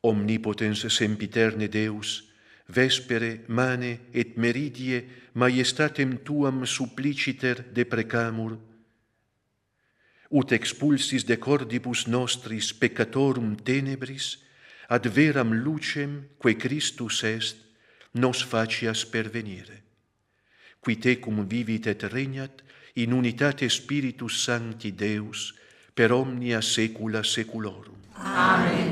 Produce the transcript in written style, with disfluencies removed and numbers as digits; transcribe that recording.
Omnipotens sempiterne Deus, vespere, mane et meridie maiestatem tuam suppliciter deprecamur, ut expulsis de cordibus nostris peccatorum tenebris, ad veram lucem, quae Christus est, nos facias pervenire. Qui tecum vivit et regnat, in unitate Spiritus Sancti Deus, per omnia saecula saeculorum. Amen.